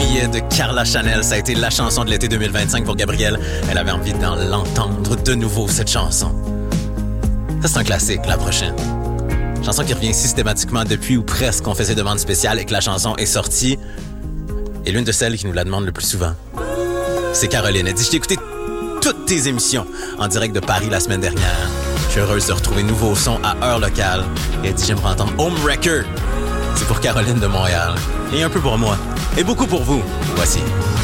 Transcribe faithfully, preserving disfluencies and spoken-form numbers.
Juillet de Carla Chanel. Ça a été la chanson de l'été deux mille vingt-cinq pour Gabrielle. Elle avait envie d'en l'entendre de nouveau, cette chanson. Ça, c'est un classique, la prochaine. Chanson qui revient systématiquement depuis ou presque qu'on faisait demande spéciale et que la chanson est sortie. Et l'une de celles qui nous la demande le plus souvent, c'est Caroline. Elle dit « Je t'ai écouté toutes tes émissions en direct de Paris la semaine dernière. Je suis heureuse de retrouver nouveau son à heure locale. » Et elle dit « J'aimerais entendre Home Wrecker. » C'est pour Caroline de Montréal. Et un peu pour moi. Et beaucoup pour vous. Voici